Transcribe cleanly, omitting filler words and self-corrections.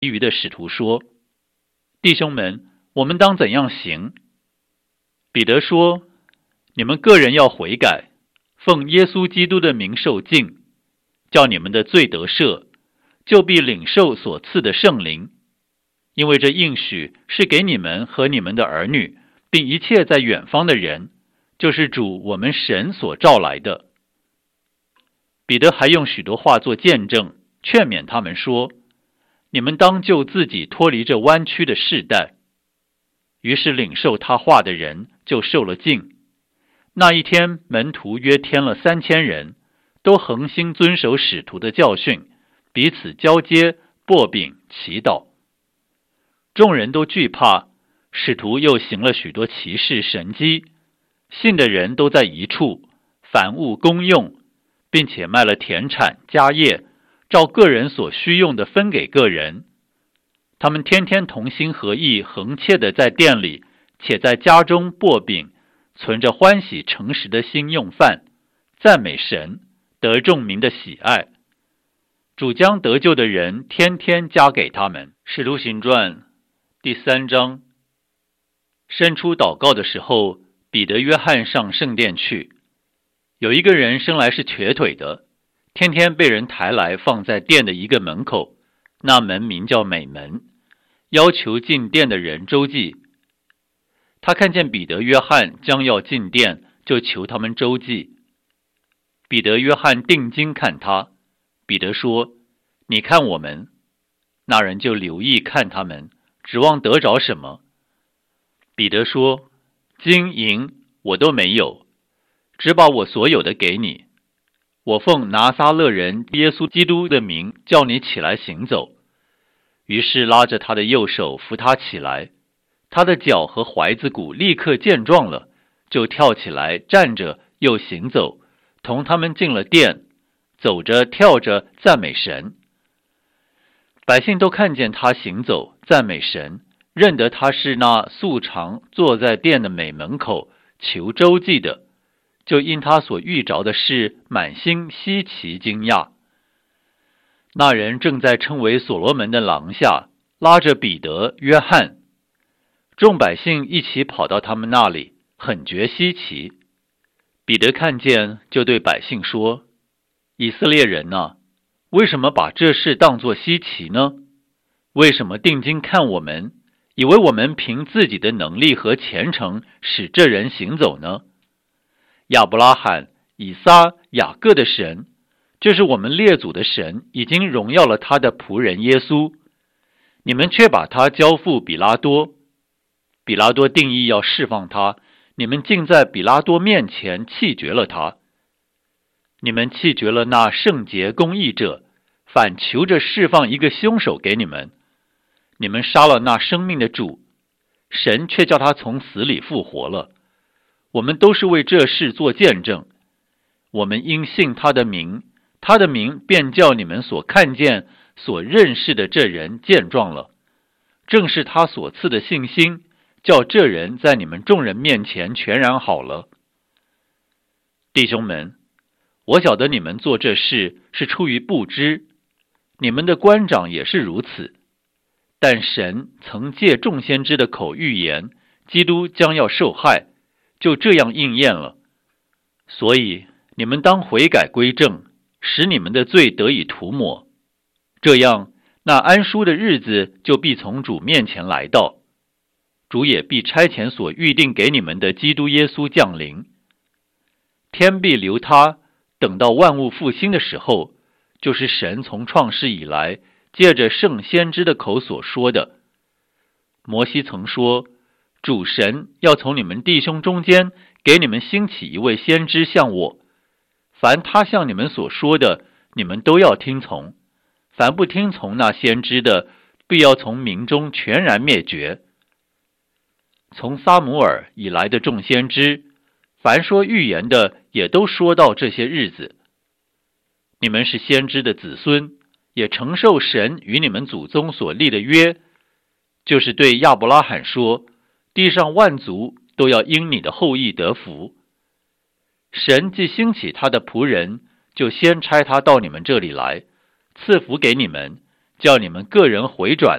其余的使徒说：弟兄们，我们当怎样行？彼得说：你们个人要悔改，奉耶稣基督的名受浸，叫你们的罪得赦，就必领受所赐的圣灵。因为这应许是给你们和你们的儿女，并一切在远方的人，就是主我们神所召来的。彼得还用许多话做见证，劝勉他们说：你们当救自己脱离这弯曲的世代。于是领受他话的人就受了浸。那一天，门徒约添了3000人，都恒心遵守使徒的教训，彼此交接，擘饼，祈祷。众人都惧怕，使徒又行了许多奇事神迹，信的人都在一处，凡物公用，并且卖了田产家业，照个人所需用的分给个人。他们天天同心合意，恒切的在店里，且在家中擘饼，存着欢喜诚实的心用饭，赞美神，得众民的喜爱。主将得救的人天天加给他们。使徒行传第3章。申初祷告的时候，彼得、约翰上圣殿去。有一个人生来是瘸腿的，天天被人抬来放在殿的一个门口，那门名叫美门，要求进殿的人周济。他看见彼得、约翰将要进殿，就求他们周济。彼得、约翰定睛看他，彼得说：你看我们。那人就留意看他们，指望得着什么。彼得说：金银我都没有，只把我所有的给你。我奉拿撒勒人耶稣基督的名叫你起来行走。于是拉着他的右手扶他起来，他的脚和踝子骨立刻健壮了，就跳起来站着又行走，同他们进了殿，走着跳着赞美神。百姓都看见他行走赞美神，认得他是那素常坐在殿的美门口求周济的，就因他所遇着的事满心稀奇惊讶。那人正在称为所罗门的廊下，拉着彼得、约翰。众百姓一起跑到他们那里，很觉稀奇。彼得看见，就对百姓说：以色列人啊，为什么把这事当作稀奇呢？为什么定睛看我们，以为我们凭自己的能力和虔诚使这人行走呢？亚伯拉罕、以撒、雅各的神，就是我们列祖的神，已经荣耀了他的仆人耶稣。你们却把他交付比拉多。比拉多定义要释放他，你们竟在比拉多面前弃绝了他。你们弃绝了那圣洁公义者，反求着释放一个凶手给你们。你们杀了那生命的主，神却叫他从死里复活了。我们都是为这事做见证。我们因信他的名，他的名便叫你们所看见、所认识的这人健壮了。正是他所赐的信心，叫这人在你们众人面前全然好了。弟兄们，我晓得你们做这事是出于不知，你们的官长也是如此。但神曾借众先知的口预言，基督将要受害，就这样应验了。所以你们当悔改归正，使你们的罪得以涂抹。这样，那安舒的日子就必从主面前来到，主也必差遣所预定给你们的基督耶稣降临。天必留他，等到万物复兴的时候，就是神从创世以来借着圣先知的口所说的。摩西曾说，主神要从你们弟兄中间给你们兴起一位先知像我，凡他向你们所说的，你们都要听从。凡不听从那先知的，必要从民中全然灭绝。从撒母耳以来的众先知，凡说预言的，也都说到这些日子。你们是先知的子孙，也承受神与你们祖宗所立的约，就是对亚伯拉罕说，地上万族都要因你的后裔得福。神既兴起他的仆人，就先差他到你们这里来，赐福给你们， 叫你们个人回转，